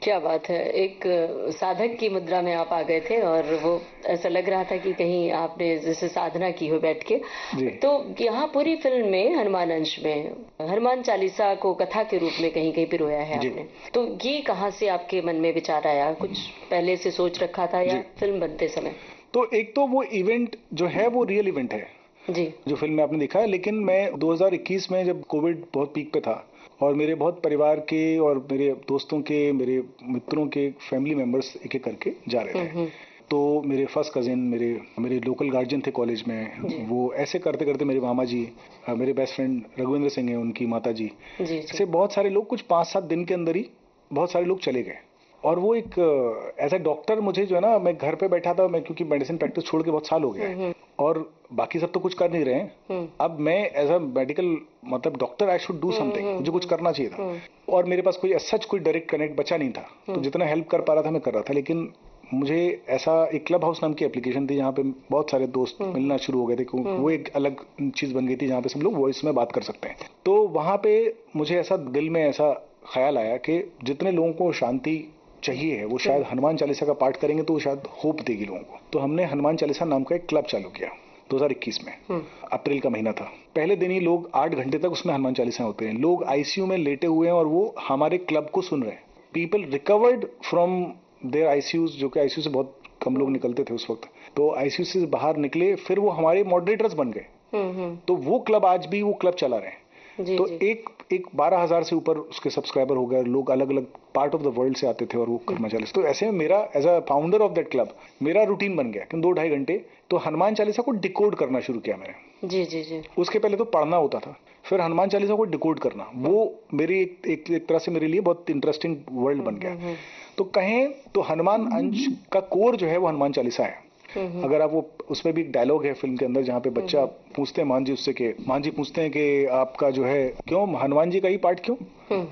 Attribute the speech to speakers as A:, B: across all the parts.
A: क्या बात है। एक साधक की मुद्रा में आप आ गए थे और वो ऐसा लग रहा था कि कहीं आपने जैसे साधना की हो बैठ के। तो यहाँ पूरी फिल्म में हनुमान अंश में हनुमान चालीसा को कथा के रूप में कहीं कहीं पिरोया है आपने। तो ये कहाँ से आपके मन में विचार आया? कुछ पहले से सोच रखा था या फिल्म बनते समय?
B: तो एक तो वो इवेंट जो है वो रियल इवेंट है
A: जी,
B: जो फिल्म में आपने देखा है। लेकिन मैं 2021 में जब कोविड बहुत पीक पे था और मेरे बहुत परिवार के और मेरे दोस्तों के, मेरे मित्रों के फैमिली मेंबर्स एक एक करके जा रहे थे। तो मेरे फर्स्ट कजिन, मेरे लोकल गार्जियन थे कॉलेज में, वो ऐसे करते करते मेरे मामा जी, मेरे बेस्ट फ्रेंड रघुवेंद्र सिंह हैं, उनकी माता जी, ऐसे बहुत सारे लोग, कुछ 5-7 दिन के अंदर ही बहुत सारे लोग चले गए। और वो एक एज ए डॉक्टर मुझे जो है ना, मैं घर पे बैठा था, मैं क्योंकि मेडिसिन प्रैक्टिस छोड़ के बहुत साल हो गया और बाकी सब तो कुछ कर नहीं रहे हैं। अब मैं एज अ मेडिकल मतलब doctor I should do something, मुझे कुछ करना चाहिए था। और मेरे पास कोई सच कोई डायरेक्ट कनेक्ट बचा नहीं था, तो जितना हेल्प कर पा रहा था मैं कर रहा था। लेकिन मुझे ऐसा एक क्लब हाउस नाम की एप्लीकेशन थी जहाँ पे बहुत सारे दोस्त मिलना शुरू हो गए थे, क्योंकि वो एक अलग चीज बन गई थी जहाँ पे सब लोग वॉइस में बात कर सकते हैं। तो वहां पे मुझे ऐसा दिल में ऐसा ख्याल आया कि जितने लोगों को शांति चाहिए है वो शायद हनुमान चालीसा का पाठ करेंगे तो वो शायद होप देगी लोगों को। तो हमने हनुमान चालीसा नाम का एक क्लब चालू किया 2021 में। अप्रैल का महीना था। पहले दिन ही लोग 8 घंटे तक उसमें हनुमान चालीसा होते हैं। लोग आईसीयू में लेटे हुए हैं और वो हमारे क्लब को सुन रहे हैं। People recovered from there ICUs, जो कि आईसीयू से बहुत कम लोग निकलते थे उस वक्त। तो आईसीयू से बाहर निकले, फिर वो हमारे मॉडरेटर्स बन गए। तो वो क्लब आज भी वो क्लब चला रहे हैं। तो एक 12,000 से ऊपर उसके सब्सक्राइबर हो गए। लोग अलग अलग पार्ट ऑफ द वर्ल्ड से आते थे और वो हनुमान चालीसा। तो ऐसे में मेरा as a founder of that club मेरा रूटीन बन गया कि 2-2.5 घंटे तो हनुमान चालीसा को डिकोड करना शुरू किया मैंने।
A: जी।
B: उसके पहले तो पढ़ना होता था, फिर हनुमान चालीसा को डिकोड करना, वो मेरी एक तरह से मेरे लिए बहुत इंटरेस्टिंग वर्ल्ड बन गया। तो कहें तो हनुमान अंश का कोर जो है वो हनुमान चालीसा है। अगर आप वो, उसमें भी एक डायलॉग है फिल्म के अंदर जहाँ पे बच्चा पूछते हैं मान जी उससे के, मान जी पूछते हैं कि आपका जो है क्यों हनुमान जी का ही पाठ क्यों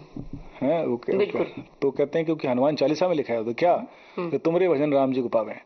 B: है वो तो कहते हैं क्योंकि हनुमान चालीसा में लिखा है। तो क्या कि तुमरे भजन राम जी को पावे।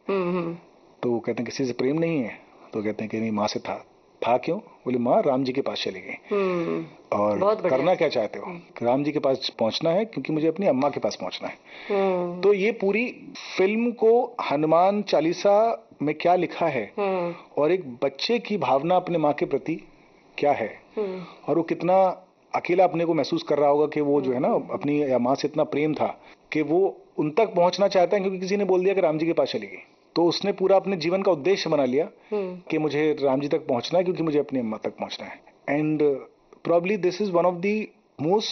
B: तो वो कहते हैं किसी से प्रेम नहीं है। तो कहते हैं कि नहीं, माँ से था क्यों? बोले माँ राम जी के पास चली गई। और करना क्या चाहते हो? राम जी के पास पहुंचना है क्योंकि मुझे अपनी अम्मा के पास पहुंचना है। तो ये पूरी फिल्म को हनुमान चालीसा में क्या लिखा है और एक बच्चे की भावना अपने माँ के प्रति क्या है और वो कितना अकेला अपने को महसूस कर रहा होगा कि वो जो है ना अपनी माँ से इतना प्रेम था कि वो उन तक पहुंचना चाहता है क्योंकि किसी ने बोल दिया कि राम जी के पास चली गई। तो उसने पूरा अपने जीवन का उद्देश्य बना लिया कि मुझे राम जी तक पहुंचना है क्योंकि मुझे अपनी अम्मा तक पहुंचना है। And probably this is one of the most